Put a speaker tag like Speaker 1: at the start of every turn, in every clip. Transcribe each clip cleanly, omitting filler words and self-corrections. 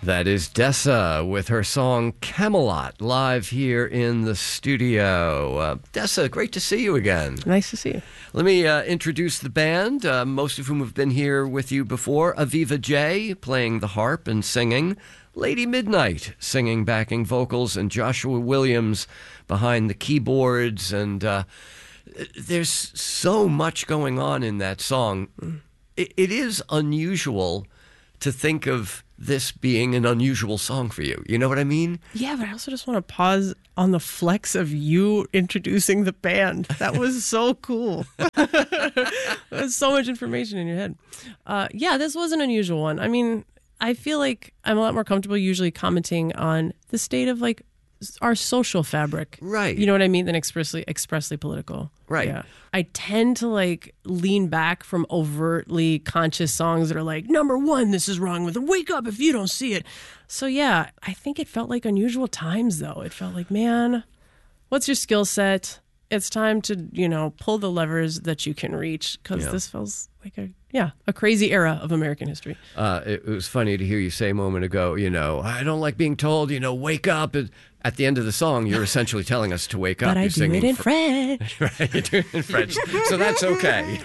Speaker 1: That is Dessa with her song Camelot live here in the studio. Dessa, great to see you again.
Speaker 2: Nice to see you.
Speaker 1: Let me introduce the band, most of whom have been here with you before. Aviva J playing the harp and singing. Lady Midnight singing backing vocals, and Joshua Williams behind the keyboards. And there's so much going on in that song. It is unusual to think of this being an unusual song for you. You know what I mean?
Speaker 2: Yeah, but I also just want to pause on the flex of you introducing the band. That was so cool. There's so much information in your head. Yeah, this was an unusual one. I mean, I feel like I'm a lot more comfortable usually commenting on the state of like our social fabric.
Speaker 1: Right.
Speaker 2: You know what I mean? Than expressly political.
Speaker 1: Right.
Speaker 2: Yeah. I tend to like lean back from overtly conscious songs that are like, number one, this is wrong with it. Wake up if you don't see it. So yeah, I think it felt like unusual times though. It felt like, man, what's your skill set? It's time to, pull the levers that you can reach, because this feels like a crazy era of American history.
Speaker 1: It was funny to hear you say a moment ago, I don't like being told, wake up. At the end of the song, you're essentially telling us to wake up.
Speaker 2: But I do it in French.
Speaker 1: Right, you do it in French. So that's okay.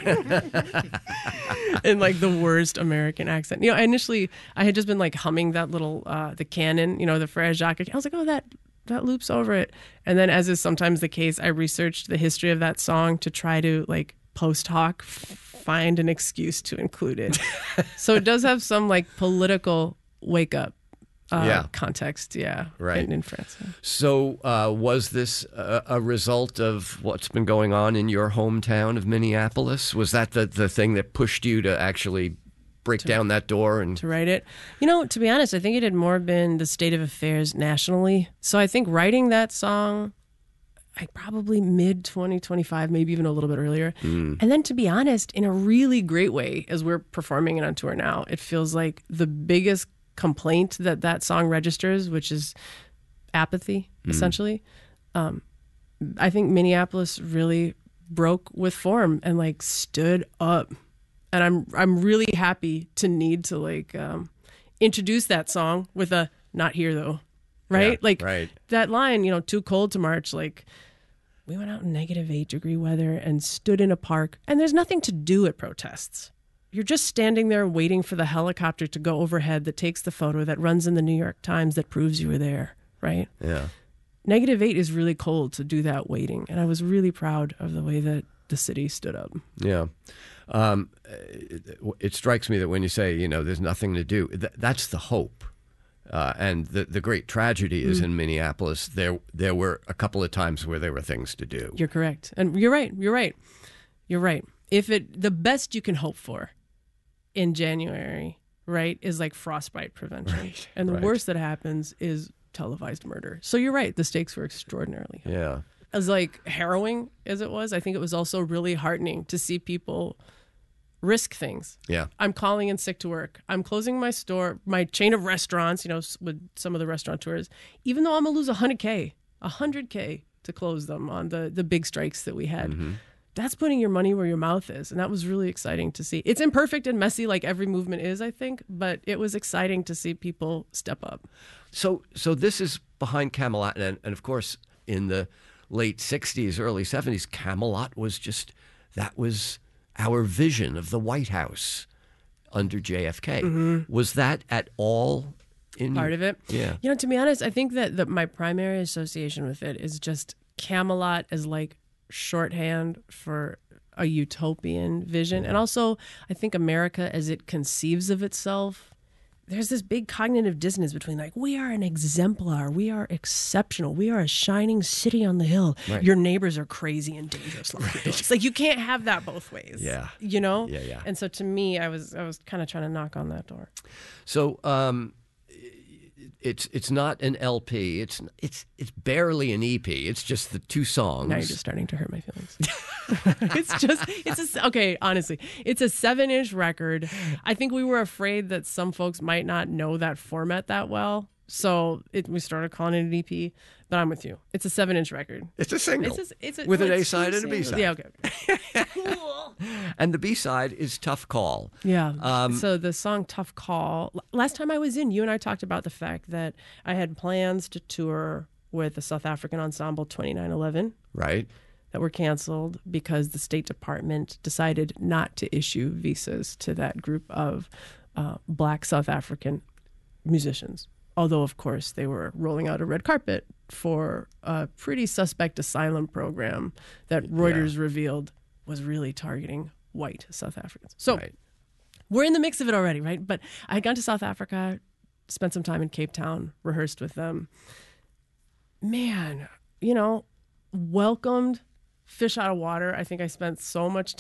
Speaker 2: In like the worst American accent. Initially, I had just been like humming that little, the canon, the Frère Jacques. I was like, oh, that loops over it. And then, as is sometimes the case, I researched the history of that song to try to like post hoc find an excuse to include it. So it does have some like political wake up context,
Speaker 1: right,
Speaker 2: in France. Yeah.
Speaker 1: So was this a result of what's been going on in your hometown of Minneapolis? Was that the thing that pushed you to actually break down that door and
Speaker 2: to write it? To be honest, I think it had more been the state of affairs nationally. So I think writing that song, probably mid 2025, maybe even a little bit earlier. And then, to be honest, in a really great way, as we're performing it on tour now, it feels like the biggest complaint that song registers, which is apathy, essentially. I think Minneapolis really broke with form and like stood up. And I'm really happy to need to like introduce that song with a "not here though," right?
Speaker 1: Right.
Speaker 2: That line, too cold to march. Like, we went out in -8-degree weather and stood in a park, and there's nothing to do at protests. You're just standing there waiting for the helicopter to go overhead that takes the photo that runs in the New York Times that proves you were there, right?
Speaker 1: Yeah.
Speaker 2: -8 is really cold to do that waiting, and I was really proud of the way that the city stood up.
Speaker 1: Yeah. It strikes me that when you say, there's nothing to do, that's the hope. And the great tragedy is in Minneapolis, there were a couple of times where there were things to do.
Speaker 2: You're correct. And you're right. If the best you can hope for in January, right, is like frostbite prevention.
Speaker 1: Right,
Speaker 2: and the
Speaker 1: right.
Speaker 2: worst that happens is televised murder. So you're right. The stakes were extraordinarily high.
Speaker 1: Yeah.
Speaker 2: As like harrowing as it was, I think it was also really heartening to see people risk things.
Speaker 1: Yeah.
Speaker 2: I'm calling in sick to work. I'm closing my store, my chain of restaurants, with some of the restaurateurs, even though I'm going to lose $100K to close them on the big strikes that we had. Mm-hmm. That's putting your money where your mouth is. And that was really exciting to see. It's imperfect and messy like every movement is, I think, but it was exciting to see people step up.
Speaker 1: So this is behind Camelot. And of course, in the late 60s, early 70s, Camelot was that was our vision of the White House under JFK. Mm-hmm. Was that at all in
Speaker 2: part of it?
Speaker 1: Yeah.
Speaker 2: To be honest, I think that my primary association with it is just Camelot as like shorthand for a utopian vision. And also, I think America as it conceives of itself, there's this big cognitive dissonance between like, we are an exemplar, we are exceptional, we are a shining city on the hill. Right. Your neighbors are crazy and dangerous. Right. It's like, you can't have that both ways.
Speaker 1: Yeah.
Speaker 2: Yeah. And so to me, I was kind of trying to knock on that door.
Speaker 1: So it's not an LP. It's barely an EP. It's just the two songs.
Speaker 2: Now you're just starting to hurt my feelings. Honestly, it's a 7-inch record. I think we were afraid that some folks might not know that format that well. So we started calling it an EP, but I'm with you. It's a 7-inch record.
Speaker 1: It's a single.
Speaker 2: It's
Speaker 1: with an
Speaker 2: like
Speaker 1: A-side and a
Speaker 2: singles.
Speaker 1: B-side.
Speaker 2: Yeah, okay. Cool.
Speaker 1: And the B-side is Tough Call.
Speaker 2: Yeah. So the song Tough Call, last time I was in, you and I talked about the fact that I had plans to tour with the South African ensemble 2911.
Speaker 1: Right.
Speaker 2: That were canceled because the State Department decided not to issue visas to that group of Black South African musicians. Although, of course, they were rolling out a red carpet for a pretty suspect asylum program that Reuters revealed was really targeting white South Africans. So we're in the mix of it already, right? But I had gone to South Africa, spent some time in Cape Town, rehearsed with them. Man, welcomed fish out of water. I think I spent so much